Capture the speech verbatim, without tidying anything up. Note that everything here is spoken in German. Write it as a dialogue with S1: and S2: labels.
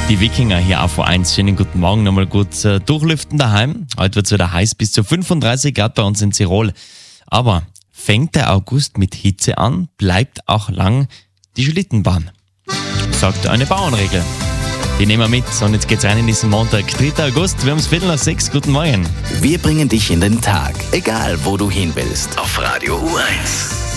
S1: Die Wikinger hier auf O eins. Schönen guten Morgen, nochmal gut äh, durchlüften daheim. Heute wird es wieder heiß, bis zu fünfunddreißig Grad bei uns in Tirol. Aber fängt der August mit Hitze an, bleibt auch lang die Schlittenbahn, sagt eine Bauernregel. Die nehmen wir mit und jetzt geht's rein in diesen Montag, dritter August. Wir haben es Viertel nach sechs. Guten Morgen.
S2: Wir bringen dich in den Tag, egal wo du hin willst. Auf Radio U eins.